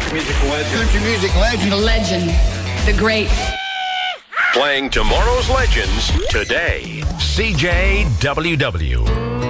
country music legend. Country music legend. The legend. The great. Playing tomorrow's legends today. CJWW.